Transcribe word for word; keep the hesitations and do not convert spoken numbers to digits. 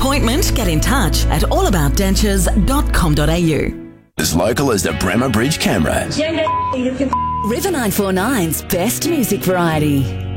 appointment, get in touch at allaboutdentures dot com dot a u. As local as the Bremer Bridge camera. River nine four nine's best music variety.